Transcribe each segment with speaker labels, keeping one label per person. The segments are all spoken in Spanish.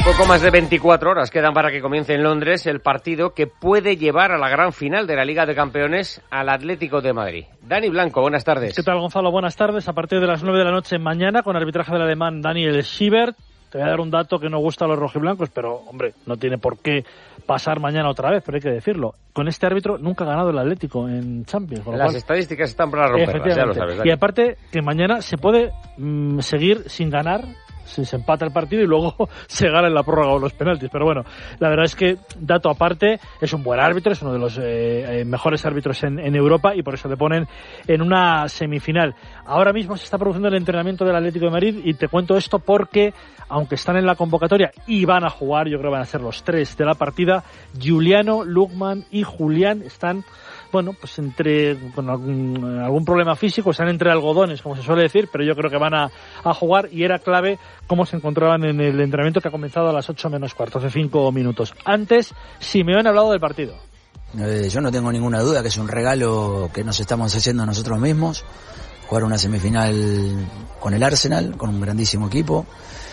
Speaker 1: Poco más de 24 horas quedan para que comience en Londres el partido que puede llevar a la gran final de la Liga de Campeones al Atlético de Madrid. Dani Blanco, buenas tardes.
Speaker 2: ¿Qué tal, Gonzalo? Buenas tardes. A partir de las 9 de la noche mañana, con arbitraje del alemán Daniel Schiebert. Te voy a dar un dato que no gusta a los rojiblancos, pero, hombre, no tiene por qué pasar mañana otra vez, pero hay que decirlo. Con este árbitro nunca ha ganado el Atlético en Champions.
Speaker 1: Las estadísticas están para romperlas, ya lo sabes, Dani.
Speaker 2: Y aparte, que mañana se puede seguir sin ganar, si se empata el partido y luego se gana en la prórroga o los penaltis. Pero bueno, la verdad es que, dato aparte, es un buen árbitro, es uno de los mejores árbitros en Europa, y por eso le ponen en una semifinal. Ahora mismo se está produciendo el entrenamiento del Atlético de Madrid, y te cuento esto porque, aunque están en la convocatoria y van a jugar, yo creo que van a ser los tres de la partida, Giuliano, Lukman y Julián están, bueno, pues con algún problema físico, están entre algodones, como se suele decir, pero yo creo que van a jugar, y era clave cómo se encontraban en el entrenamiento, que ha comenzado a las 8 menos cuarto, hace 5 minutos. Antes, Simeone ha hablado del partido.
Speaker 3: Yo no tengo ninguna duda que es un regalo que nos estamos haciendo nosotros mismos, jugar una semifinal con el Arsenal, con un grandísimo equipo,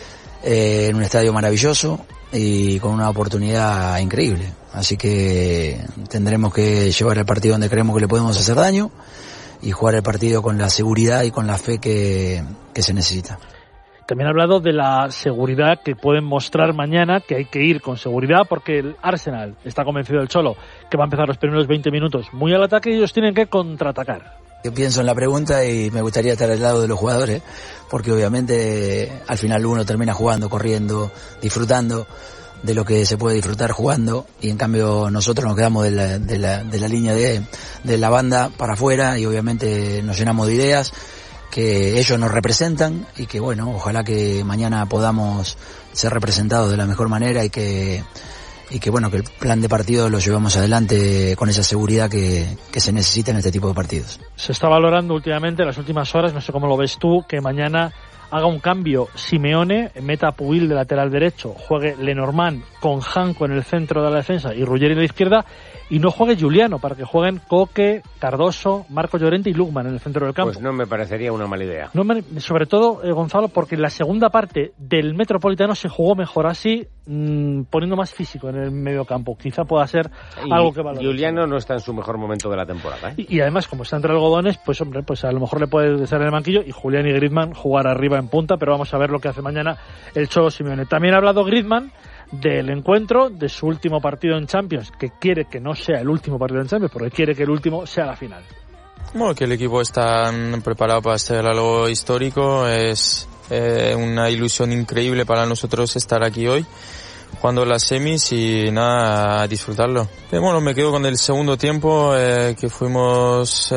Speaker 3: en un estadio maravilloso y con una oportunidad increíble. Así que tendremos que llevar el partido donde creemos que le podemos hacer daño y jugar el partido con la seguridad y con la fe que se necesita.
Speaker 2: También ha hablado de la seguridad que pueden mostrar mañana, que hay que ir con seguridad porque el Arsenal está convencido del Cholo que va a empezar los primeros 20 minutos muy al ataque y ellos tienen que contraatacar.
Speaker 3: Yo pienso en la pregunta y me gustaría estar al lado de los jugadores, porque obviamente al final uno termina jugando, corriendo, disfrutando de lo que se puede disfrutar jugando, y en cambio nosotros nos quedamos de la línea de la banda para afuera, y obviamente nos llenamos de ideas que ellos nos representan, y que bueno, ojalá que mañana podamos ser representados de la mejor manera y que bueno, que el plan de partido lo llevamos adelante con esa seguridad que se necesita en este tipo de partidos.
Speaker 2: Se está valorando últimamente, en las últimas horas, no sé cómo lo ves tú, que mañana haga un cambio Simeone, meta a Pubil de lateral derecho, juegue Lenormand con Janko en el centro de la defensa y Ruggeri en la izquierda, y no juegue Giuliano, para que jueguen Coque, Cardoso, Marco Llorente y Lukman en el centro del campo.
Speaker 1: Pues no me parecería una mala idea.
Speaker 2: No, sobre todo, Gonzalo, porque la segunda parte del Metropolitano se jugó mejor así, poniendo más físico en el medio campo. Quizá pueda ser algo que valore.
Speaker 1: Giuliano no está en su mejor momento de la temporada, ¿eh?
Speaker 2: Y además, como está entre algodones, pues hombre, pues a lo mejor le puede estar en el banquillo, y Julián y Griezmann jugar arriba en punta, pero vamos a ver lo que hace mañana el Cholo Simeone. También ha hablado Griezmann del encuentro, de su último partido en Champions, que quiere que no sea el último partido en Champions, porque quiere que el último sea la final.
Speaker 4: Bueno, que el equipo está preparado para hacer algo histórico, es una ilusión increíble para nosotros estar aquí hoy, jugando las semis, y nada, a disfrutarlo. Bueno, me quedo con el segundo tiempo, que jugamos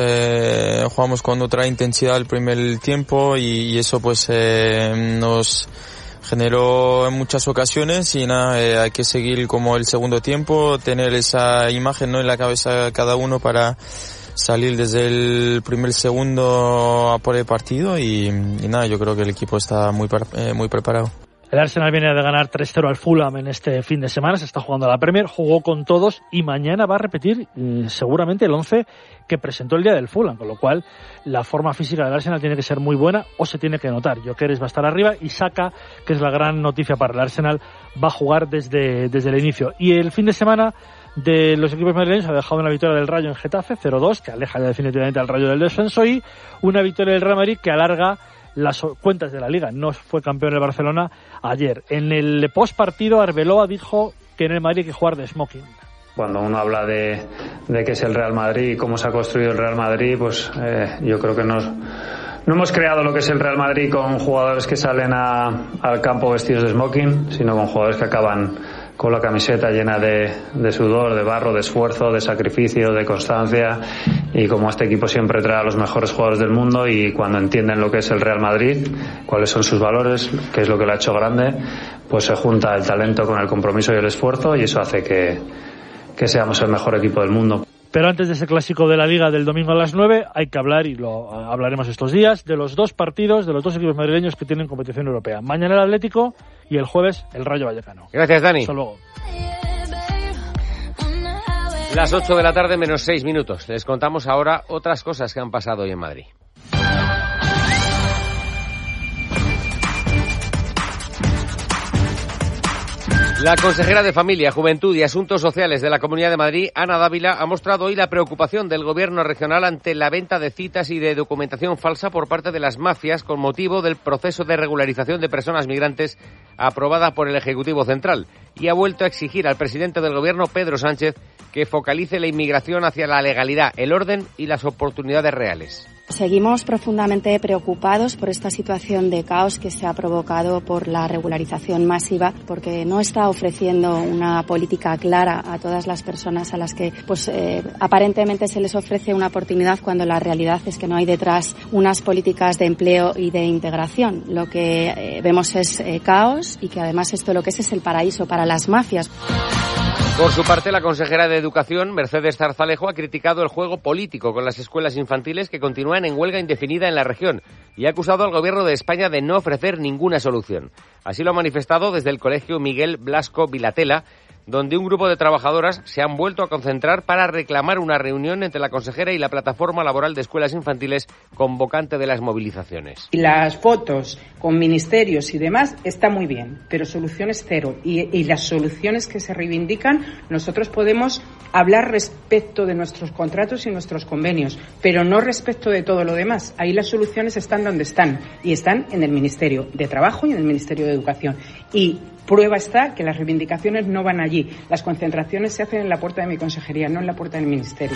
Speaker 4: con otra intensidad el primer tiempo, y eso pues nos generó en muchas ocasiones, y nada, hay que seguir como el segundo tiempo, tener esa imagen, ¿no?, en la cabeza de cada uno para salir desde el primer segundo a por el partido, y nada, yo creo que el equipo está muy preparado.
Speaker 2: El Arsenal viene de ganar 3-0 al Fulham en este fin de semana, se está jugando a la Premier, jugó con todos, y mañana va a repetir seguramente el 11 que presentó el día del Fulham, con lo cual la forma física del Arsenal tiene que ser muy buena, o se tiene que notar. Gyökeres va a estar arriba, y Saka, que es la gran noticia para el Arsenal, va a jugar desde el inicio. Y el fin de semana de los equipos madrileños ha dejado una victoria del Rayo en Getafe, 0-2, que aleja ya definitivamente al Rayo del descenso, y una victoria del Real Madrid que alarga las cuentas de la Liga. No fue campeón el Barcelona ayer. En el postpartido, Arbeloa dijo que en el Madrid hay que jugar de smoking.
Speaker 5: Cuando uno habla de qué es el Real Madrid y cómo se ha construido el Real Madrid, pues yo creo que no hemos creado lo que es el Real Madrid con jugadores que salen al campo vestidos de smoking, sino con jugadores que acaban con la camiseta llena de sudor, de barro, de esfuerzo, de sacrificio, de constancia, y como este equipo siempre trae a los mejores jugadores del mundo, y cuando entienden lo que es el Real Madrid, cuáles son sus valores, qué es lo que lo ha hecho grande, pues se junta el talento con el compromiso y el esfuerzo, y eso hace que seamos el mejor equipo del mundo.
Speaker 2: Pero antes de ese clásico de la Liga del domingo a las 9, hay que hablar, y lo hablaremos estos días, de los dos partidos de los dos equipos madrileños que tienen competición europea. Mañana el Atlético y el jueves el Rayo Vallecano.
Speaker 1: Gracias, Dani.
Speaker 2: Hasta luego.
Speaker 1: Las 8 de la tarde menos 6 minutos. Les contamos ahora otras cosas que han pasado hoy en Madrid. La consejera de Familia, Juventud y Asuntos Sociales de la Comunidad de Madrid, Ana Dávila, ha mostrado hoy la preocupación del Gobierno regional ante la venta de citas y de documentación falsa por parte de las mafias con motivo del proceso de regularización de personas migrantes aprobada por el Ejecutivo Central, y ha vuelto a exigir al presidente del Gobierno, Pedro Sánchez, que focalice la inmigración hacia la legalidad, el orden y las oportunidades reales.
Speaker 6: Seguimos profundamente preocupados por esta situación de caos que se ha provocado por la regularización masiva, porque no está ofreciendo una política clara a todas las personas a las que aparentemente se les ofrece una oportunidad, cuando la realidad es que no hay detrás unas políticas de empleo y de integración. Lo que vemos es caos, y que además esto lo que es el paraíso para las mafias.
Speaker 1: Por su parte, la consejera de Educación, Mercedes Zarzalejo, ha criticado el juego político con las escuelas infantiles que continúan en huelga indefinida en la región y ha acusado al Gobierno de España de no ofrecer ninguna solución. Así lo ha manifestado desde el Colegio Miguel Blasco Vilatela, donde un grupo de trabajadoras se han vuelto a concentrar para reclamar una reunión entre la consejera y la plataforma laboral de escuelas infantiles convocante de las movilizaciones.
Speaker 7: Y las fotos con ministerios y demás está muy bien, pero soluciones cero. Y las soluciones que se reivindican, nosotros podemos hablar respecto de nuestros contratos y nuestros convenios, pero no respecto de todo lo demás. Ahí las soluciones están donde están, y están en el Ministerio de Trabajo y en el Ministerio de Educación. Y prueba está que las reivindicaciones no van allí. Las concentraciones se hacen en la puerta de mi consejería, no en la puerta del Ministerio.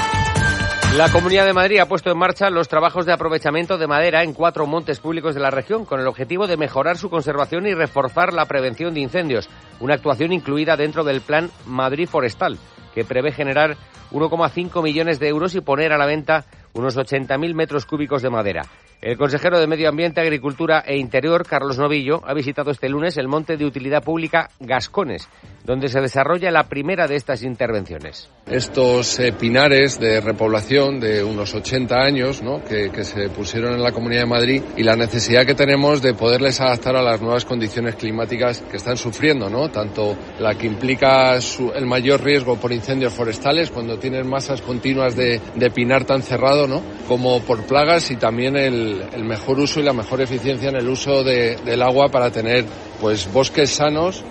Speaker 1: La Comunidad de Madrid ha puesto en marcha los trabajos de aprovechamiento de madera en 4 montes públicos de la región, con el objetivo de mejorar su conservación y reforzar la prevención de incendios. Una actuación incluida dentro del Plan Madrid Forestal, que prevé generar 1,5 millones de euros y poner a la venta unos 80.000 metros cúbicos de madera. El consejero de Medio Ambiente, Agricultura e Interior, Carlos Novillo, ha visitado este lunes el monte de utilidad pública Gascones, donde se desarrolla la primera de estas intervenciones.
Speaker 8: Estos pinares de repoblación de unos 80 años, ¿no?, que se pusieron en la Comunidad de Madrid, y la necesidad que tenemos de poderles adaptar a las nuevas condiciones climáticas que están sufriendo, ¿no?, tanto la que implica el mayor riesgo por incendios forestales, cuando tienen masas continuas de pinar tan cerrado, ¿no?, como por plagas, y también el mejor uso y la mejor eficiencia en el uso del agua para tener pues bosques sanos.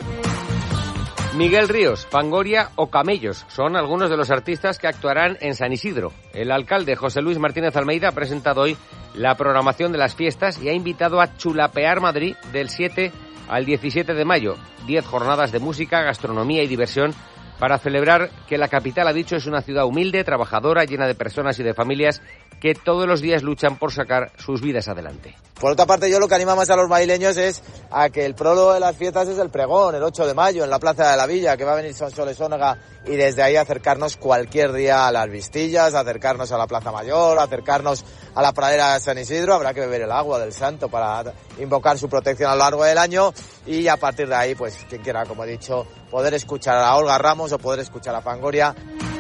Speaker 1: Miguel Ríos, Fangoria o Camellos son algunos de los artistas que actuarán en San Isidro. El alcalde José Luis Martínez Almeida ha presentado hoy la programación de las fiestas y ha invitado a chulapear Madrid del 7 al 17 de mayo. 10 jornadas de música, gastronomía y diversión para celebrar que la capital, ha dicho, es una ciudad humilde, trabajadora, llena de personas y de familias que todos los días luchan por sacar sus vidas adelante.
Speaker 9: Por otra parte, yo lo que anima más a los madrileños es a que el prólogo de las fiestas es el pregón, el 8 de mayo, en la Plaza de la Villa, que va a venir Sonsoles Onega, y desde ahí acercarnos cualquier día a las Vistillas, acercarnos a la Plaza Mayor, acercarnos a la pradera de San Isidro. Habrá que beber el agua del santo para invocar su protección a lo largo del año, y a partir de ahí, pues quien quiera, como he dicho, poder escuchar a Olga Ramos o poder escuchar a Fangoria.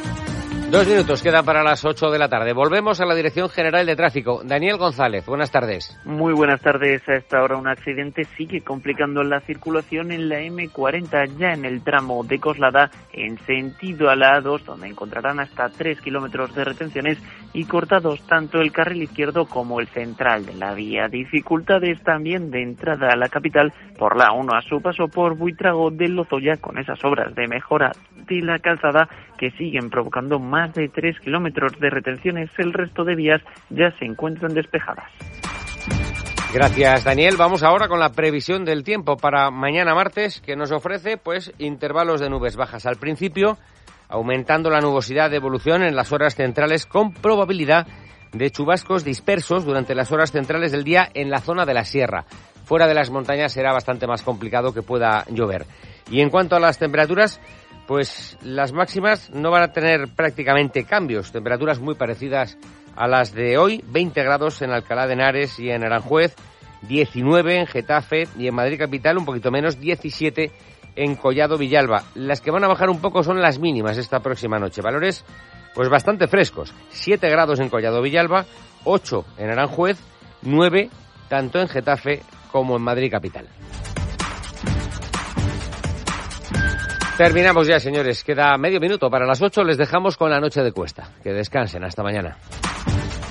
Speaker 1: 2 minutos quedan para las 8 de la tarde. Volvemos a la Dirección General de Tráfico. Daniel González, buenas tardes.
Speaker 10: Muy buenas tardes. A esta hora un accidente sigue complicando la circulación en la M40, ya en el tramo de Coslada, en sentido a la A2, donde encontrarán hasta 3 kilómetros de retenciones y cortados tanto el carril izquierdo como el central de la vía. Dificultades también de entrada a la capital por la 1 a su paso por Buitrago de Lozoya, con esas obras de mejora de la calzada que siguen provocando más de 3 kilómetros de retenciones. El resto de vías ya se encuentran despejadas.
Speaker 1: Gracias, Daniel. Vamos ahora con la previsión del tiempo para mañana martes, que nos ofrece pues intervalos de nubes bajas al principio, aumentando la nubosidad de evolución en las horas centrales, con probabilidad de chubascos dispersos durante las horas centrales del día en la zona de la sierra. Fuera de las montañas será bastante más complicado que pueda llover. Y en cuanto a las temperaturas, pues las máximas no van a tener prácticamente cambios. Temperaturas muy parecidas a las de hoy: 20 grados en Alcalá de Henares y en Aranjuez, 19 en Getafe, y en Madrid capital un poquito menos, 17 en Collado Villalba. Las que van a bajar un poco son las mínimas esta próxima noche. Valores pues bastante frescos: 7 grados en Collado Villalba, 8 en Aranjuez, 9 tanto en Getafe como en Madrid capital. Terminamos ya, señores. Queda medio minuto para las 8. Les dejamos con la noche de Cuesta. Que descansen. Hasta mañana.